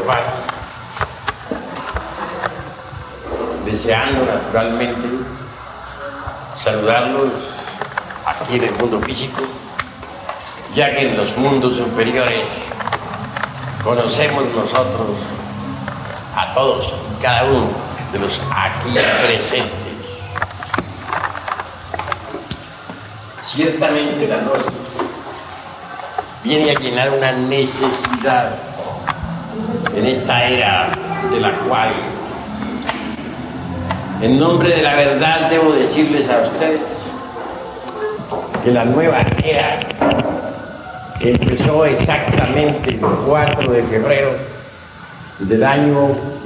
observar, deseando naturalmente saludarlos aquí en el mundo físico, ya que en los mundos superiores conocemos nosotros a todos y cada uno de los aquí presentes. Ciertamente la noche viene a llenar una necesidad en esta era de la cual, en nombre de la verdad, debo decirles a ustedes que la nueva era empezó exactamente el 4 de febrero del año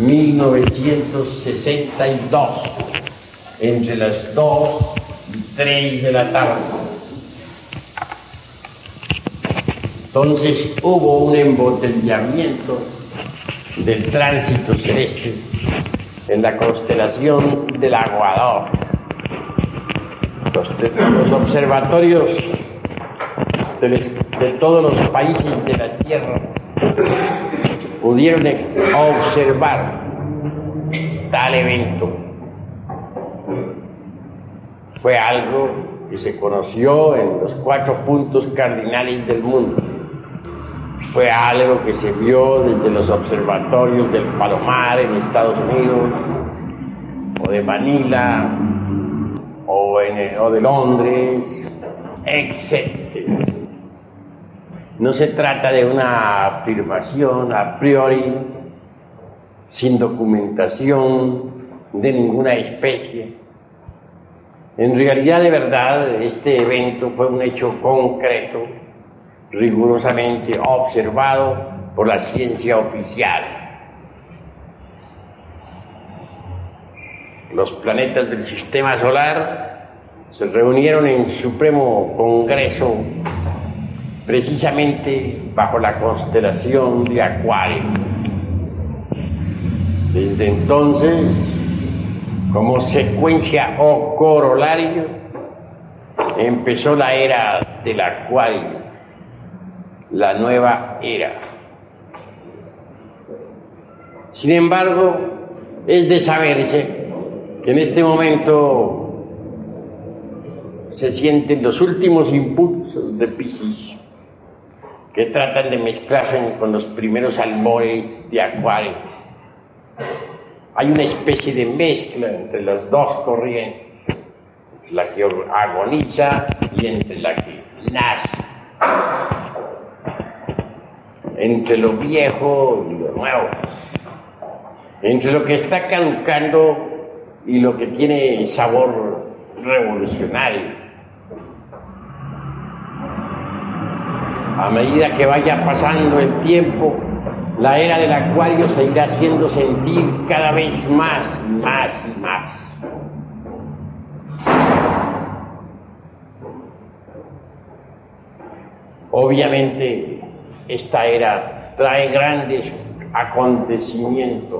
1962, entre las 2 y 3 de la tarde. Entonces hubo un embotellamiento del tránsito celeste en la constelación del Aguador. Los observatorios de todos los países de la Tierra pudieron observar tal evento. Fue algo que se conoció en los 4 puntos cardinales del mundo. Fue algo que se vio desde los observatorios del Palomar en Estados Unidos, o de Manila, o de Londres, etc. No se trata de una afirmación a priori, sin documentación de ninguna especie. En realidad, de verdad, este evento fue un hecho concreto, rigurosamente observado por la ciencia oficial. Los planetas del sistema solar se reunieron en supremo congreso precisamente bajo la constelación de Acuario. Desde entonces, como secuencia o corolario, empezó la era del Acuario, la nueva era. Sin embargo, es de saberse que en este momento se sienten los últimos impulsos de Piscis, que tratan de mezclarse con los primeros albores de Acuario. Hay una especie de mezcla entre las dos corrientes, la que agoniza y entre la que nace, entre lo viejo y lo nuevo, entre lo que está caducando y lo que tiene sabor revolucionario. A medida que vaya pasando el tiempo, la era del Acuario se irá haciendo sentir cada vez más y más y más. Obviamente, esta era trae grandes acontecimientos.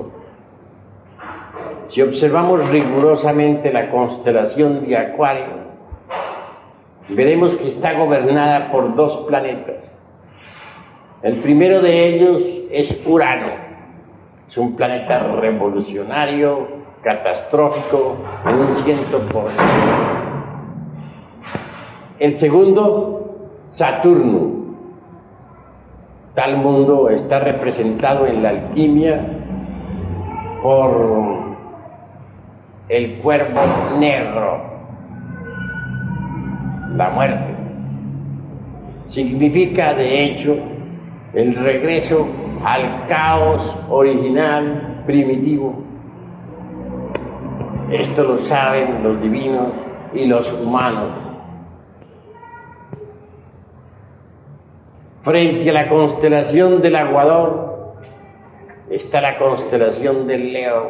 Si observamos rigurosamente la constelación de Acuario, veremos que está gobernada por 2 planetas. El primero de ellos es Urano. Es un planeta revolucionario, catastrófico, en un 100%. El segundo, Saturno. Tal mundo está representado en la alquimia por el cuervo negro, la muerte. Significa, de hecho, el regreso al caos original, primitivo. Esto lo saben los divinos y los humanos. Frente a la constelación del Aguador está la constelación del Leo.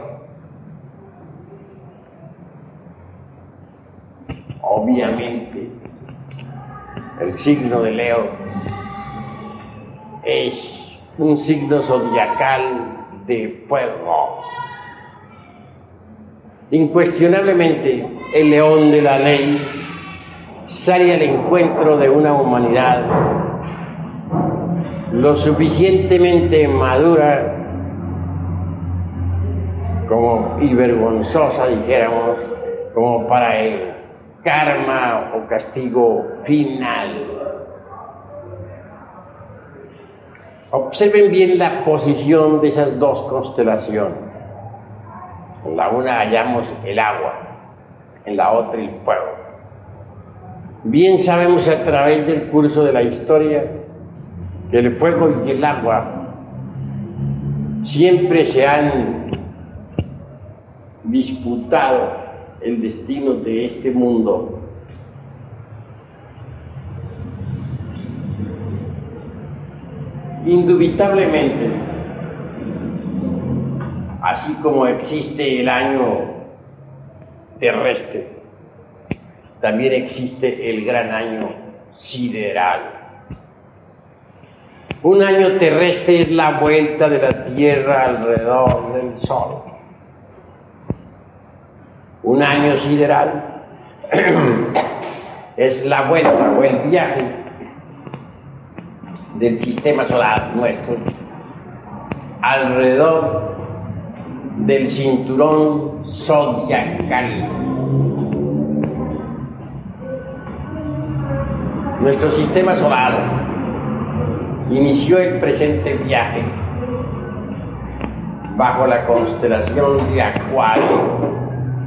Obviamente, el signo de Leo es un signo zodiacal de fuego. Incuestionablemente, el león de la ley sale al encuentro de una humanidad lo suficientemente madura como y vergonzosa, dijéramos, como para el karma o castigo final. Observen bien la posición de esas dos constelaciones. En la una hallamos el agua, en la otra el fuego. Bien sabemos a través del curso de la historia que el fuego y el agua siempre se han disputado el destino de este mundo. Indubitablemente, así como existe el año terrestre, también existe el gran año sideral. Un año terrestre es la vuelta de la Tierra alrededor del Sol. Un año sideral es la vuelta o el viaje del sistema solar nuestro alrededor del cinturón zodiacal. Nuestro sistema solar inició el presente viaje bajo la constelación de Acuario,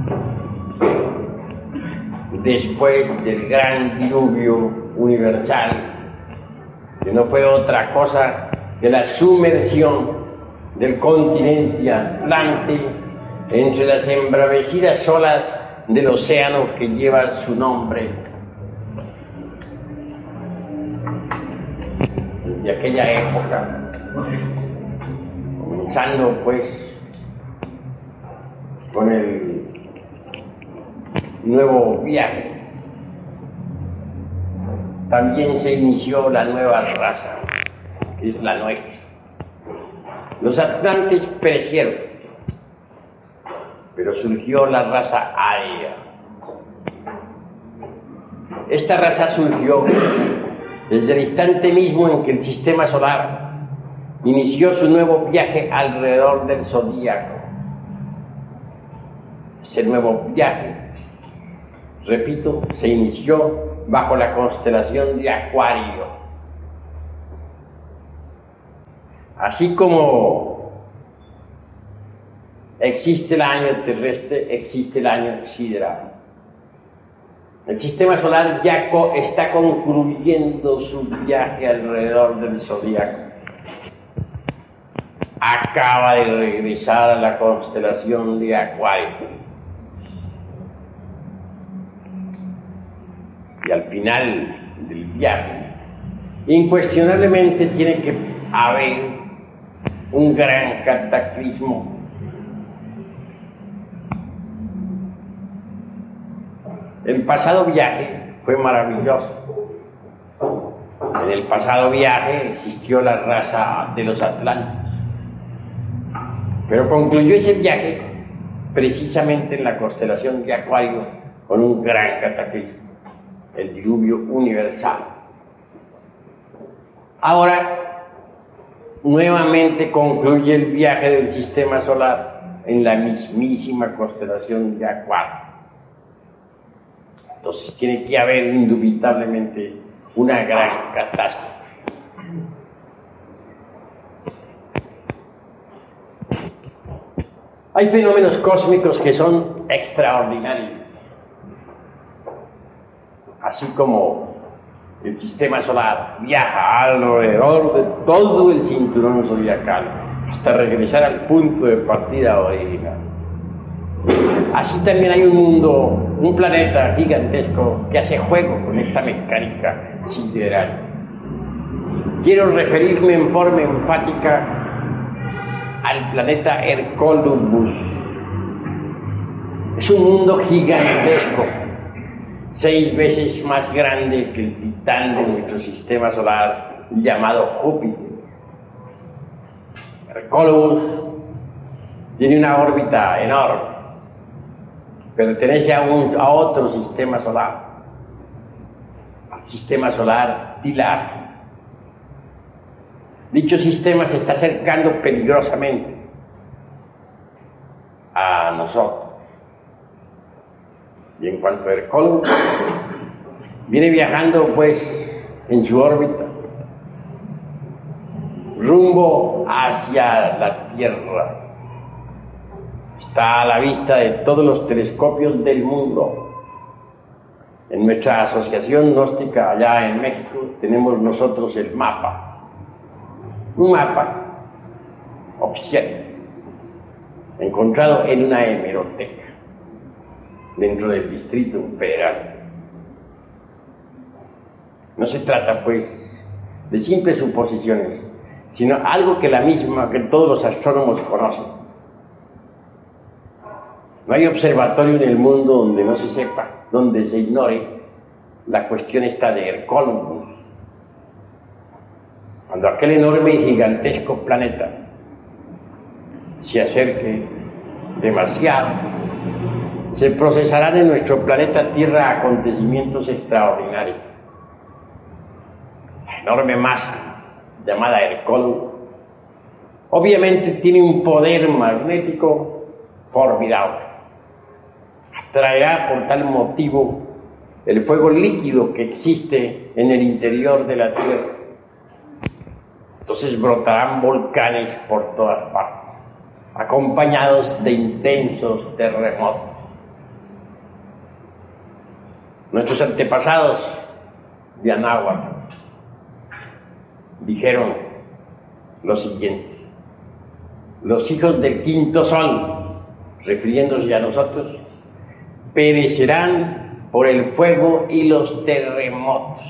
después del gran diluvio universal, que no fue otra cosa que la sumersión del continente Atlante entre las embravecidas olas del océano que lleva su nombre. De aquella época, comenzando pues con el nuevo viaje, también se inició la nueva raza, que es la nuestra. Los atlantes perecieron, pero surgió la raza aria. Esta raza surgió desde el instante mismo en que el sistema solar inició su nuevo viaje alrededor del zodíaco. Ese nuevo viaje, repito, se inició bajo la constelación de Acuario. Así como existe el año terrestre, existe el año sideral. El sistema solar ya está concluyendo su viaje alrededor del zodiaco. Acaba de regresar a la constelación de Acuario. Y al final del viaje, incuestionablemente tiene que haber un gran cataclismo. El pasado viaje fue maravilloso. En el pasado viaje existió la raza de los atlantes. Pero concluyó ese viaje precisamente en la constelación de Acuario con un gran cataclismo, el diluvio universal. Ahora, nuevamente concluye el viaje del sistema solar en la mismísima constelación de Acuario. Entonces tiene que haber indubitablemente una gran catástrofe. Hay fenómenos cósmicos que son extraordinarios. Así como el sistema solar viaja alrededor de todo el cinturón zodiacal hasta regresar al punto de partida original. Así también hay un mundo, un planeta gigantesco que hace juego con esta mecánica sideral. Quiero referirme en forma enfática al planeta Hercólubus. Es un mundo gigantesco, 6 veces más grande que el titán de nuestro sistema solar llamado Júpiter. Hercólubus tiene una órbita enorme, pertenece a otro sistema solar, al sistema solar Pilar. Dicho sistema se está acercando peligrosamente a nosotros. Y en cuanto a Hercólogos, viene viajando pues en su órbita rumbo hacia la Tierra. Está a la vista de todos los telescopios del mundo. En nuestra asociación gnóstica allá en México tenemos nosotros el mapa, un mapa oficial, encontrado en una hemeroteca dentro del Distrito Federal. No se trata pues de simples suposiciones, sino algo que que todos los astrónomos conocen. No hay observatorio en el mundo donde no se sepa, donde se ignore la cuestión esta de Hercólogos. Cuando aquel enorme y gigantesco planeta se acerque demasiado, se procesarán en nuestro planeta Tierra acontecimientos extraordinarios. La enorme masa llamada Hercólogos obviamente tiene un poder magnético formidable. Atraerá por tal motivo el fuego líquido que existe en el interior de la Tierra. Entonces brotarán volcanes por todas partes, acompañados de intensos terremotos. Nuestros antepasados de Anáhuac dijeron lo siguiente: los hijos del quinto sol, refiriéndose a nosotros, perecerán por el fuego y los terremotos.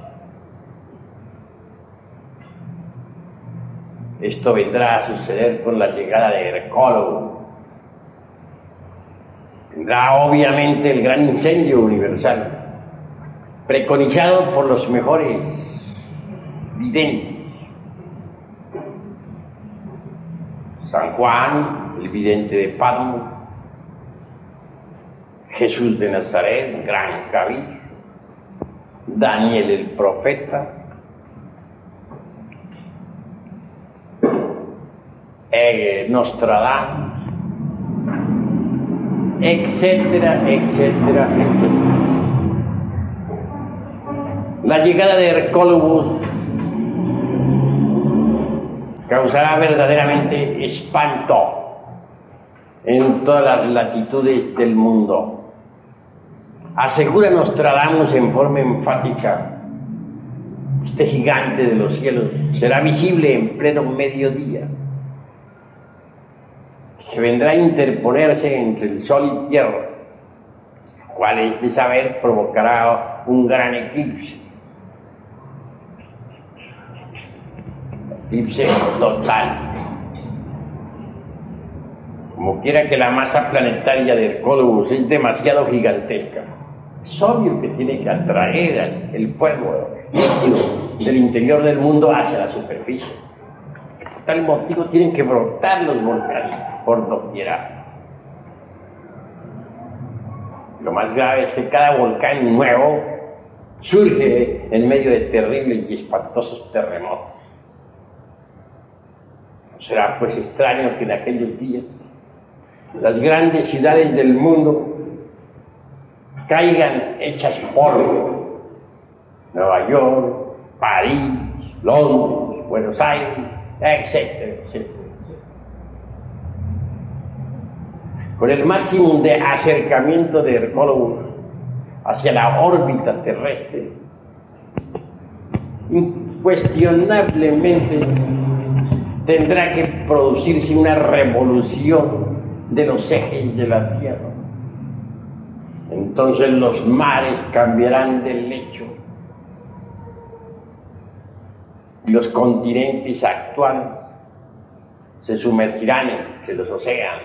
Esto vendrá a suceder con la llegada de Hercólogos. Vendrá obviamente el gran incendio universal, preconizado por los mejores videntes. San Juan, el vidente de Patmos, Jesús de Nazaret, gran cabillo, Daniel el profeta, Nostradamus, etcétera, etcétera, etcétera. La llegada de Hercólogos causará verdaderamente espanto en todas las latitudes del mundo. Asegura Nostradamus en forma enfática: este gigante de los cielos será visible en pleno mediodía, que vendrá a interponerse entre el sol y tierra, cual es de saber provocará un gran eclipse total. Como quiera que la masa planetaria de Hercólogos es demasiado gigantesca, es obvio que tiene que atraer el fuego líquido del interior del mundo hacia la superficie. Por tal motivo tienen que brotar los volcanes por doquiera. Lo más grave es que cada volcán nuevo surge en medio de terribles y espantosos terremotos. No será pues extraño que en aquellos días las grandes ciudades del mundo caigan hechas polvo. Nueva York, París, Londres, Buenos Aires, etcétera, etcétera. Con el máximo de acercamiento de Hercólogos hacia la órbita terrestre, incuestionablemente tendrá que producirse una revolución de los ejes de la Tierra. Entonces los mares cambiarán de lecho y los continentes actuales se sumergirán entre los océanos.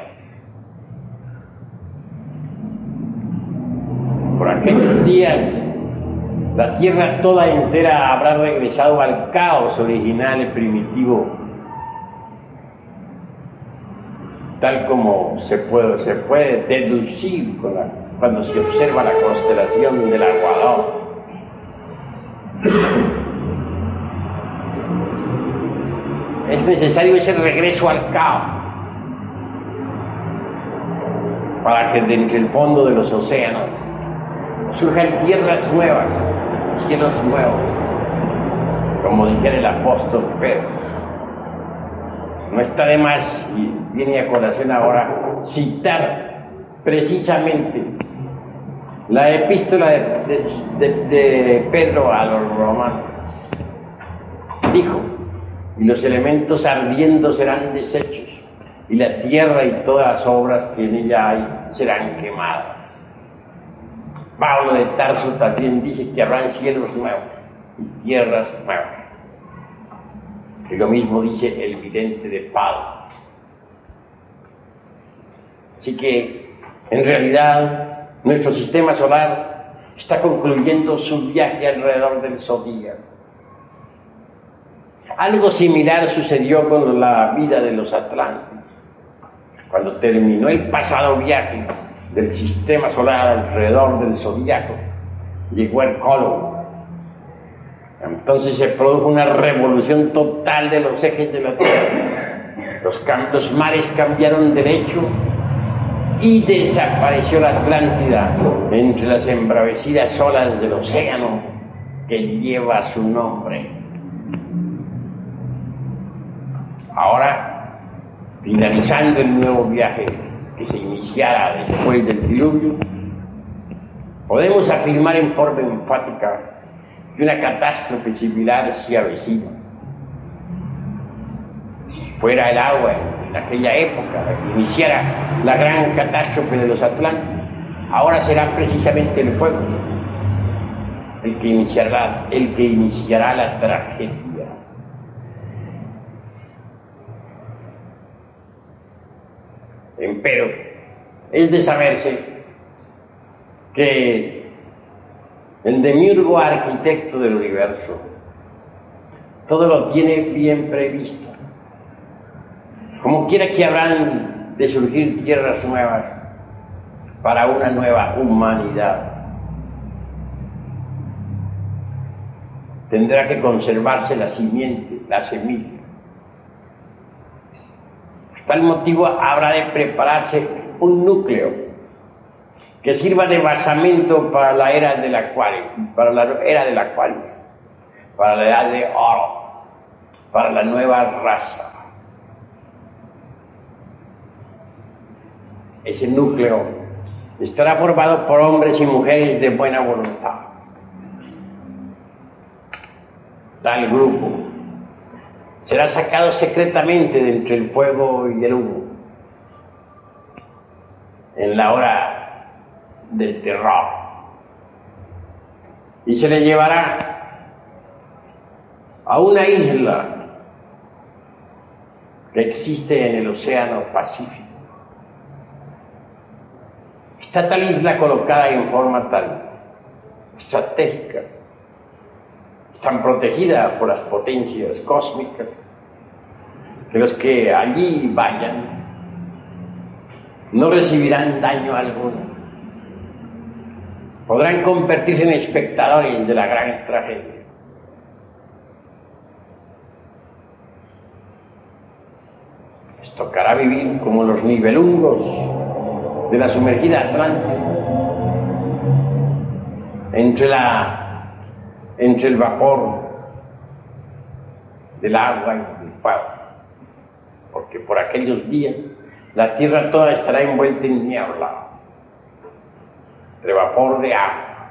Por aquellos días, la Tierra toda entera habrá regresado al caos original y primitivo, tal como se puede deducir cuando se observa la constelación del Aguador. Es necesario ese regreso al caos. para que desde el fondo de los océanos surjan tierras nuevas, cielos nuevos, como dijera el apóstol Pedro. No está de más, y viene a colación ahora, citar precisamente la epístola de Pedro a los romanos. Dijo: y los elementos ardiendo serán deshechos, y la tierra y todas las obras que en ella hay serán quemadas. Pablo de Tarso también dice que habrán cielos nuevos y tierras nuevas. Y lo mismo dice el vidente de Pablo. Así que, en realidad, nuestro sistema solar está concluyendo su viaje alrededor del zodíaco. Algo similar sucedió con la vida de los atlantes. Cuando terminó el pasado viaje del sistema solar alrededor del zodíaco, llegó el Colón. Entonces se produjo una revolución total de los ejes de la Tierra. Los mares cambiaron derecho y desapareció la Atlántida entre las embravecidas olas del océano que lleva su nombre. Ahora, finalizando el nuevo viaje que se iniciara después del diluvio, podemos afirmar en forma enfática que una catástrofe similar se avecina. Si fuera el agua en aquella época la que iniciara la gran catástrofe de los Atlantes, ahora será precisamente el fuego el que iniciará la tragedia. Empero, es de saberse que el demiurgo arquitecto del universo todo lo tiene bien previsto. Como quiera que habrán de surgir tierras nuevas para una nueva humanidad, tendrá que conservarse la simiente, la semilla. Por tal motivo habrá de prepararse un núcleo que sirva de basamento para la era del acuario, para la edad de oro, para la nueva raza. Ese núcleo estará formado por hombres y mujeres de buena voluntad. Tal grupo será sacado secretamente de entre el fuego y el humo en la hora del terror y se le llevará a una isla que existe en el Océano Pacífico. Está tal isla colocada en forma tal estratégica, tan protegida por las potencias cósmicas, que los que allí vayan no recibirán daño alguno. Podrán convertirse en espectadores de la gran tragedia. Les tocará vivir como los nivelungos de la sumergida Atlántida, entre el vapor del agua y del fuego, porque por aquellos días la tierra toda estará envuelta en niebla, de vapor de agua.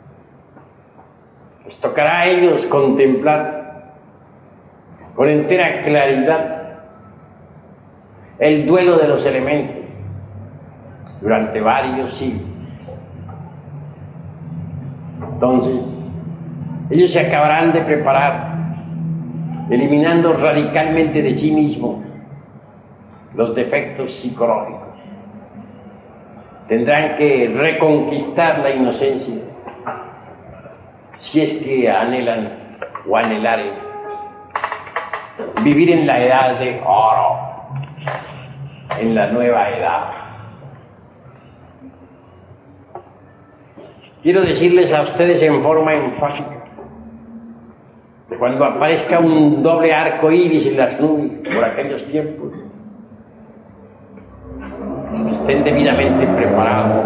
Les tocará a ellos contemplar con entera claridad el duelo de los elementos durante varios siglos. Entonces, ellos se acabarán de preparar, eliminando radicalmente de sí mismos los defectos psicológicos. Tendrán que reconquistar la inocencia, si es que anhelan o anhelaren vivir en la edad de oro, en la nueva edad. Quiero decirles a ustedes en forma enfática que cuando aparezca un doble arco iris en las nubes por aquellos tiempos, estén debidamente preparados,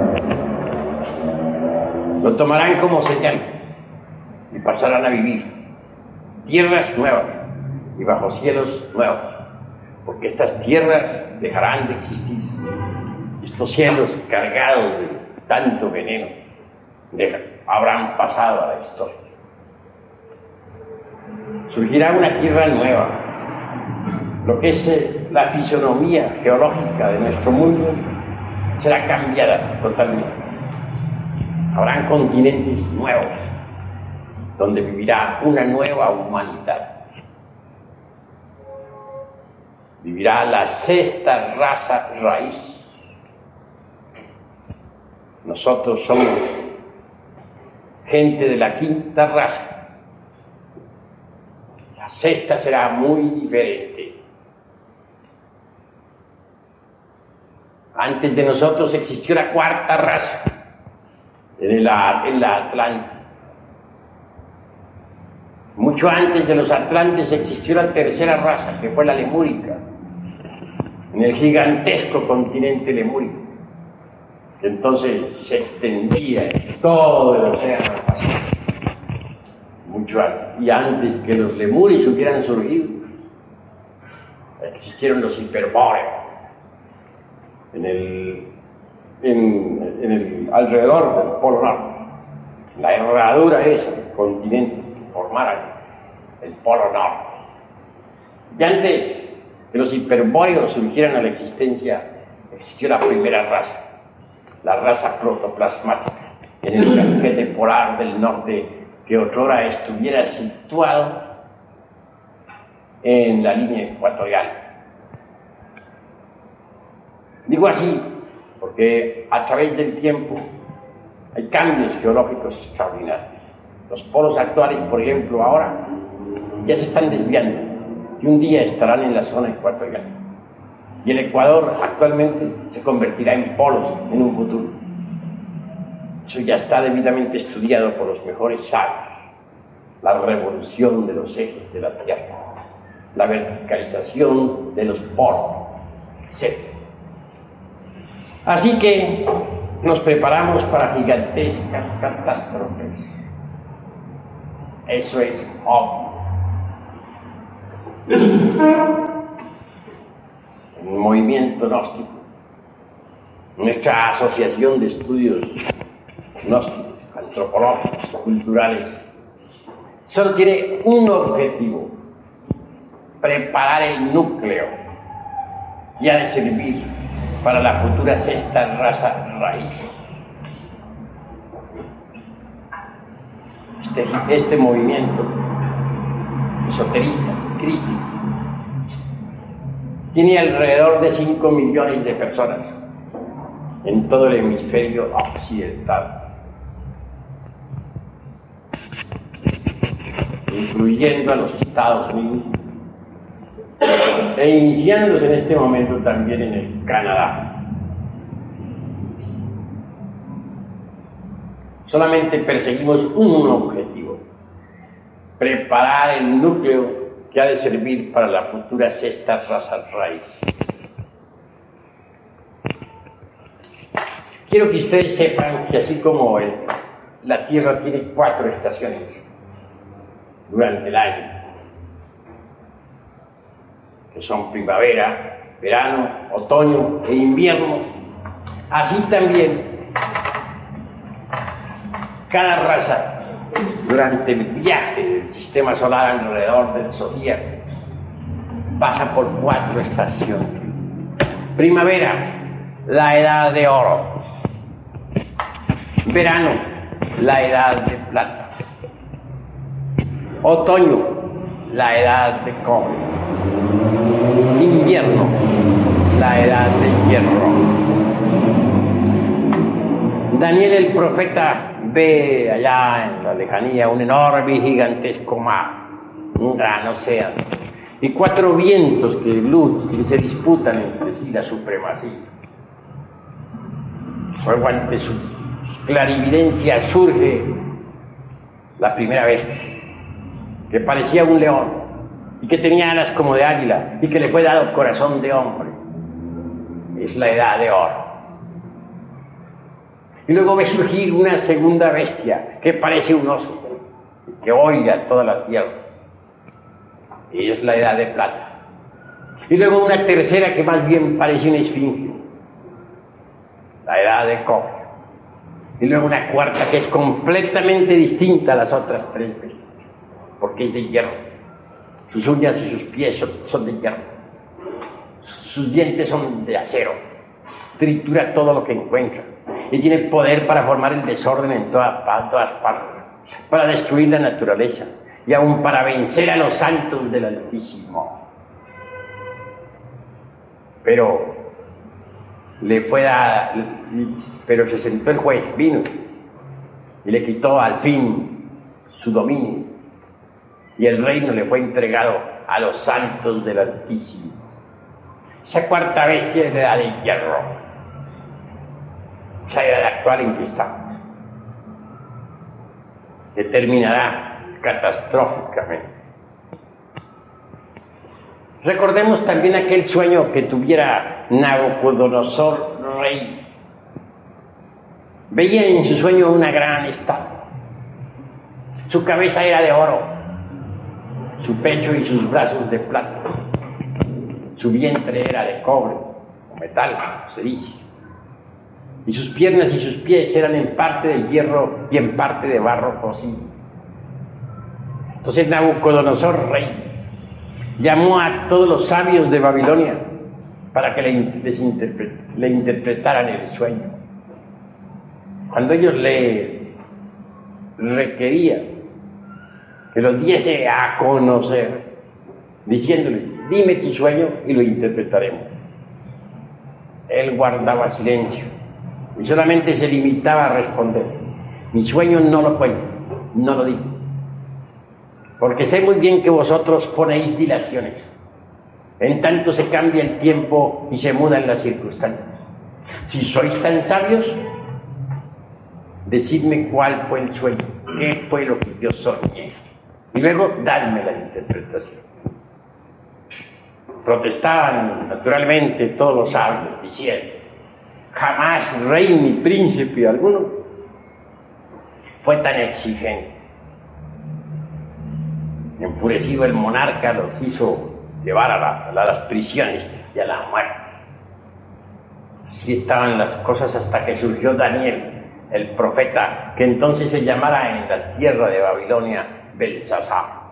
lo tomarán como señal y pasarán a vivir tierras nuevas y bajo cielos nuevos, porque estas tierras dejarán de existir. Estos cielos cargados de tanto veneno habrán pasado a la historia. Surgirá una tierra nueva. Lo que es la fisonomía geológica de nuestro mundo será cambiada totalmente. Habrán continentes nuevos donde vivirá una nueva humanidad. Vivirá la sexta raza raíz. Nosotros somos gente de la quinta raza. La sexta será muy diferente. Antes de nosotros existió la cuarta raza en la Atlántida. Mucho antes de los atlantes existió la tercera raza, que fue la lemúrica, en el gigantesco continente lemúrico, que entonces se extendía en todo el océano Pacífico. Mucho antes, y antes que los lemures hubieran surgido, existieron los hiperbóreos alrededor del Polo Norte, la herradura esa del continente que formaran el Polo Norte. Y antes que los hiperbóreos surgieran a la existencia, existió la primera raza, la raza protoplasmática, en el casquete polar del norte, que otrora estuviera situado en la línea ecuatorial. Digo así porque a través del tiempo hay cambios geológicos extraordinarios. Los polos actuales, por ejemplo, ahora ya se están desviando y un día estarán en la zona ecuatorial. Y el Ecuador actualmente se convertirá en polos en un futuro. Eso ya está debidamente estudiado por los mejores sabios. La revolución de los ejes de la Tierra, la verticalización de los polos, etc. Así que nos preparamos para gigantescas catástrofes. Eso es obvio. El movimiento gnóstico, nuestra asociación de estudios gnósticos, antropológicos, culturales, solo tiene un objetivo: preparar el núcleo y ha de servir para la futura sexta raza raíz. Este movimiento esoterista, crítico, tiene alrededor de 5 millones de personas en todo el hemisferio occidental, incluyendo a los Estados Unidos, e iniciándose en este momento también en el Canadá. Solamente perseguimos un objetivo: preparar el núcleo que ha de servir para la futura sexta raza raíz. Quiero que ustedes sepan que así como la Tierra tiene 4 estaciones durante el año, que son primavera, verano, otoño e invierno, así también cada raza, durante el viaje del sistema solar alrededor del zodíaco, pasa por 4 estaciones. Primavera, la edad de oro. Verano, la edad de plata. Otoño, la edad de cobre. Invierno, la edad de hierro. Daniel el profeta ve allá en la lejanía un enorme y gigantesco mar, un gran océano, y 4 vientos que se disputan entre sí la supremacía. Luego, ante su clarividencia, surge la primera bestia, que parecía un león y que tenía alas como de águila y que le fue dado corazón de hombre. es la edad de oro. Y luego ve surgir una segunda bestia que parece un oso, que oiga toda la tierra, y es la edad de plata. Y luego una tercera que más bien parece una esfinge, la edad de cobre. Y luego una cuarta que es completamente distinta a las otras tres bestias, porque es de hierro. Sus uñas y sus pies son de hierro. Sus dientes son de acero. Tritura todo lo que encuentra. Y tiene poder para formar el desorden en todas partes, para destruir la naturaleza y aún para vencer a los santos del Altísimo. Pero se sentó el juez, vino y le quitó al fin su dominio, y el reino le fue entregado a los santos del Altísimo. Esa cuarta bestia es la edad de hierro, esa edad actual en que estamos, que terminará catastróficamente. Recordemos también aquel sueño que tuviera Nabucodonosor, rey. Veía en su sueño una gran estatua. Su cabeza era de oro, su pecho y sus brazos de plata, su vientre era de cobre o metal, se dice, y sus piernas y sus pies eran en parte de hierro y en parte de barro cocido. Entonces Nabucodonosor, rey, llamó a todos los sabios de Babilonia para que le interpretaran el sueño. Cuando ellos le requerían que lo diese a conocer, diciéndole, dime tu sueño y lo interpretaremos, él guardaba silencio y solamente se limitaba a responder, mi sueño no lo cuento, no lo digo, porque sé muy bien que vosotros ponéis dilaciones, en tanto se cambia el tiempo y se mudan las circunstancias. Si sois tan sabios, decidme cuál fue el sueño, qué fue lo que yo soñé, y luego dadme la interpretación. Protestaban naturalmente todos los sabios, diciendo, jamás rey ni príncipe alguno fue tan exigente. Enfurecido el monarca los hizo llevar a las prisiones y a la muerte. Así estaban las cosas hasta que surgió Daniel, el profeta, que entonces se llamara en la tierra de Babilonia Belsasar.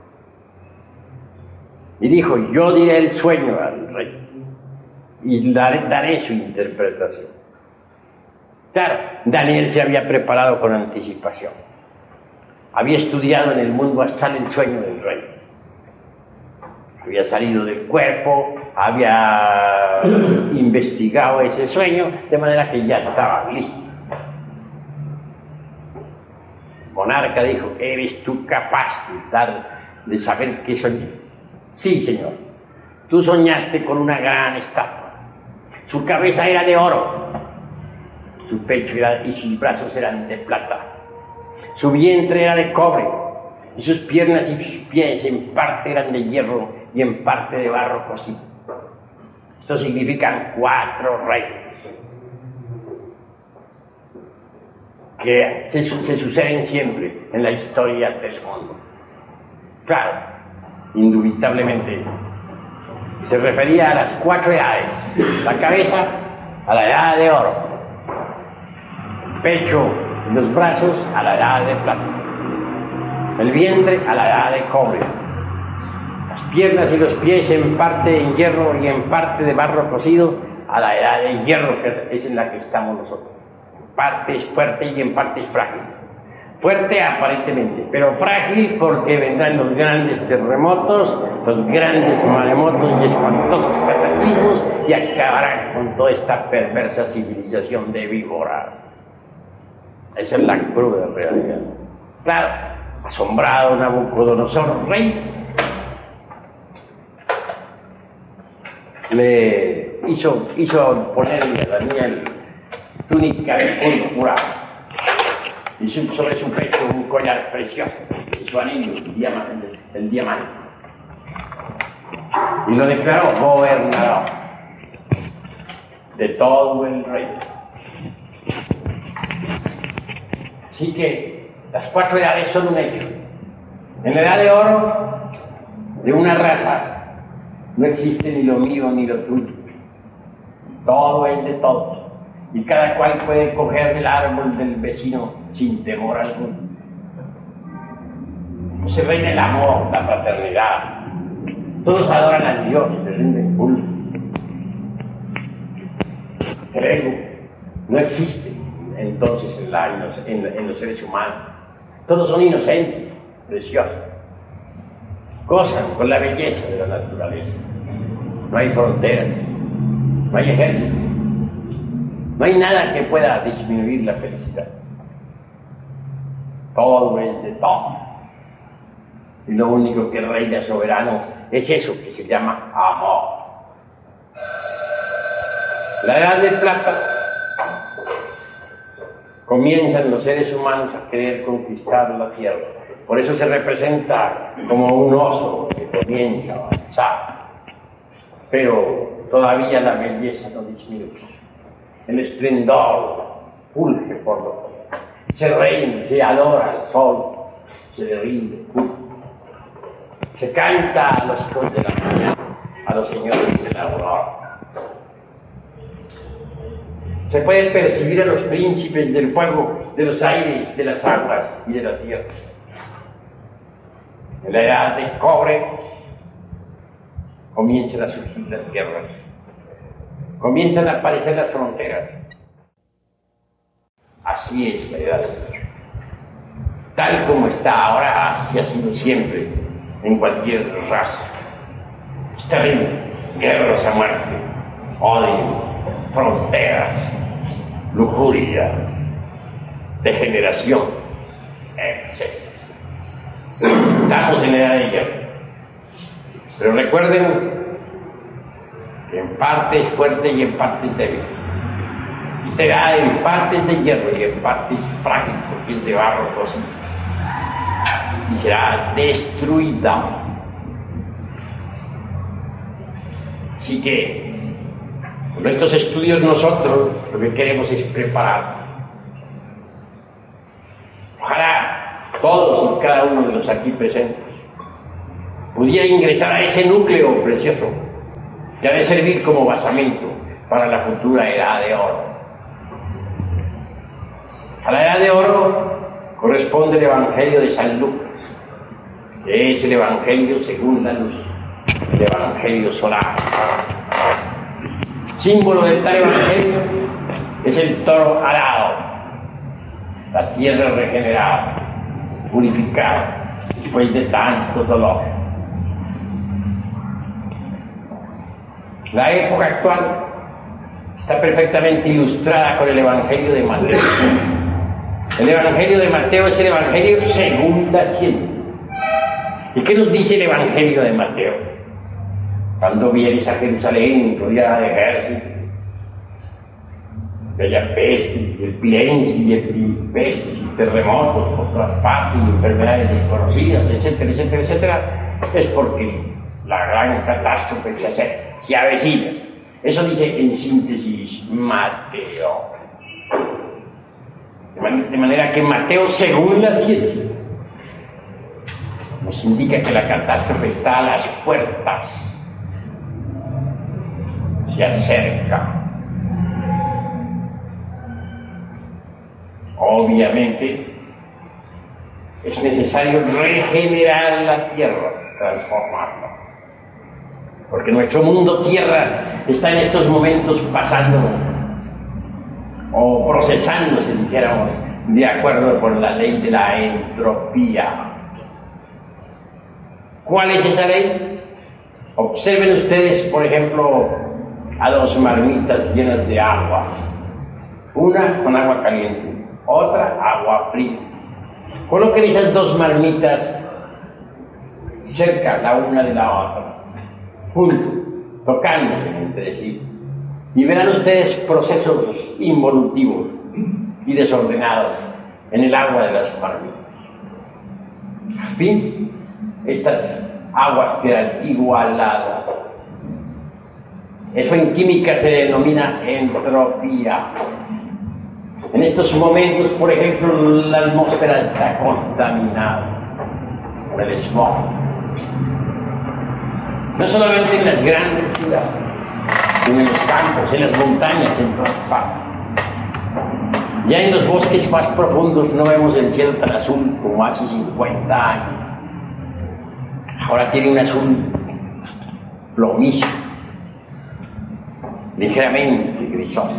Y dijo, yo diré el sueño al rey y daré su interpretación. Claro, Daniel se había preparado con anticipación. Había estudiado en el mundo astral el sueño del rey. Había salido del cuerpo, había investigado ese sueño, de manera que ya estaba listo. El monarca dijo, ¿eres tú capaz de saber qué soñé? Sí, señor. Tú soñaste con una gran estatua. Su cabeza era de oro, su pecho y sus brazos eran de plata. Su vientre era de cobre, y sus piernas y sus pies en parte eran de hierro y en parte de barro cocido. Esto significan 4 reyes que se suceden siempre en la historia del mundo. Claro, indubitablemente se refería a las 4 edades: la cabeza a la edad de oro, el pecho y los brazos a la edad de plata, el vientre a la edad de cobre, las piernas y los pies en parte en hierro y en parte de barro cocido a la edad de hierro, que es en la que estamos nosotros. En parte es fuerte y en parte es frágil. Fuerte aparentemente, pero frágil porque vendrán los grandes terremotos, los grandes maremotos y espantosos cataclismos y acabarán con toda esta perversa civilización de víboras. Esa es la cruda realidad. Claro, asombrado Nabucodonosor, rey, le hizo ponerle a Daniel túnica de púrpura y sobre su pecho un collar precioso y su anillo, el diamante, y lo declaró gobernador. de todo el reino. Así que las 4 edades son un hecho. En la edad de oro, de una raza, no existe ni lo mío ni lo tuyo. Todo es de todos. Y cada cual puede coger del árbol del vecino sin temor alguno. Se reina el amor, la fraternidad. Todos adoran a Dios, le rinden culto. El ego no existe entonces en los seres humanos. Todos son inocentes, preciosos. Gozan con la belleza de la naturaleza. No hay fronteras, no hay ejército, no hay nada que pueda disminuir la felicidad. Todo es de todo. Y lo único que reina soberano es eso que se llama amor. La edad de plata, comienzan los seres humanos a querer conquistar la tierra. Por eso se representa como un oso que comienza a avanzar. Pero todavía la belleza no disminuye. El esplendor fulge por lo que se reina, se adora al sol, se le rinde culto. Se canta a los hijos de la mañana, a los señores de la aurora. Se puede percibir a los príncipes del fuego, de los aires, de las aguas y de la tierra. En la edad de cobre comienzan a surgir las guerras, comienzan a aparecer las fronteras. Así es la edad de hierro. Tal como está ahora, así ha sido siempre en cualquier raza. Es terrible, guerras a muerte, odio, fronteras, lujuria, degeneración, etc. Estamos en la edad de hierro. Pero recuerden que en parte es fuerte y en parte es débil. Esta edad en parte es de hierro y en parte es frágil porque es de barro cocido. Y será destruida. Así que con estos estudios nosotros lo que queremos es preparar. Ojalá todos y cada uno de los aquí presentes pudiera ingresar a ese núcleo precioso que ha de servir como basamento para la futura edad de oro. A la edad de oro corresponde el Evangelio de San Lucas, que es el Evangelio según la luz, el Evangelio solar. Símbolo del tal Evangelio es el toro alado, la tierra regenerada, purificada, después de tanto dolor. La época actual está perfectamente ilustrada con el Evangelio de Mateo. El Evangelio de Mateo es el Evangelio según la ciencia. ¿Y qué nos dice el Evangelio de Mateo? Cuando vienes a Jerusalén rodeada de ejércitos, que haya peste, y el pienso, y pestes, y terremotos por todas partes, y enfermedades desconocidas, etcétera, etcétera, etcétera, es porque la gran catástrofe se acerca, se avecina. Eso dice en síntesis Mateo. De manera que Mateo, según la ciencia, nos indica que la catástrofe está a las puertas, se acerca. Obviamente, es necesario regenerar la tierra, transformarla. Porque nuestro mundo tierra está en estos momentos pasando o procesándose, dijéramos, de acuerdo con la ley de la entropía. ¿Cuál es esa ley? Observen ustedes, por ejemplo, a dos marmitas llenas de agua. Una con agua caliente, otra agua fría. Coloquen esas dos marmitas cerca la una de la otra, juntas, tocándose entre sí. Y verán ustedes procesos involutivos y desordenados en el agua de las marmitas. Al fin, estas aguas quedan igualadas. Eso en química se denomina entropía. En estos momentos, por ejemplo, la atmósfera está contaminada por el smog. No solamente en las grandes ciudades, sino en los campos, en las montañas, en todas partes. Ya en los bosques más profundos no vemos el cielo tan azul como hace 50 años. Ahora tiene un azul plomizo, ligeramente grisoso.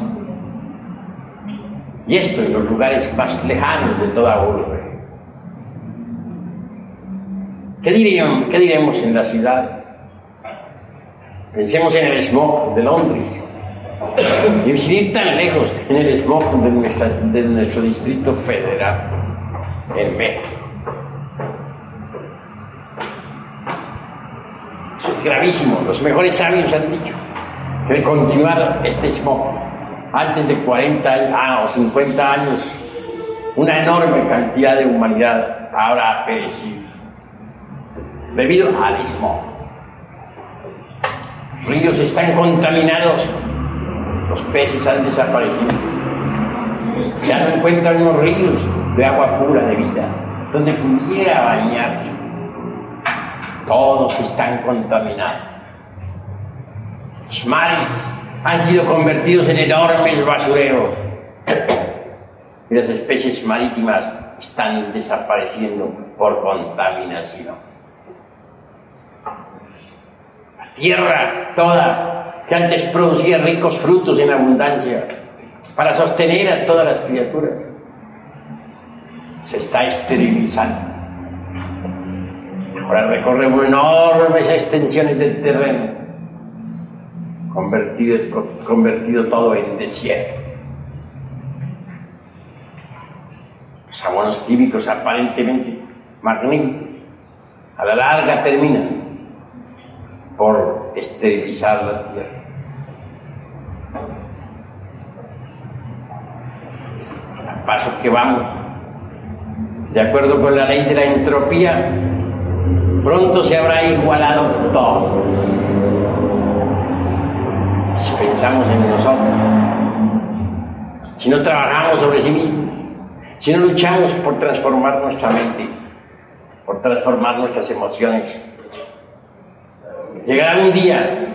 Y esto en los lugares más lejanos de toda Urbe. ¿Qué diremos en la ciudad? Pensemos en el smog de Londres. Y sin ir tan lejos, en el smog de nuestro Distrito Federal, en México. Eso es gravísimo. Los mejores sabios han dicho que de continuar este smog, antes de 40 o 50 años, una enorme cantidad de humanidad habrá perecido debido al smog. Los ríos están contaminados, los peces han desaparecido. Ya no encuentran unos ríos de agua pura, de vida, donde pudiera bañarse. Todos están contaminados. Los mares han sido convertidos en enormes basureros. Y las especies marítimas están desapareciendo por contaminación. La tierra toda, que antes producía ricos frutos en abundancia para sostener a todas las criaturas, se está esterilizando. Ahora recorremos enormes extensiones del terreno, convertido todo en desierto. Los abonos químicos aparentemente magníficos, a la larga terminan por esterilizar la tierra. Al paso que vamos, de acuerdo con la ley de la entropía, pronto se habrá igualado todo. Si pensamos en nosotros, si no trabajamos sobre sí mismos, si no luchamos por transformar nuestra mente, por transformar nuestras emociones, llegará un día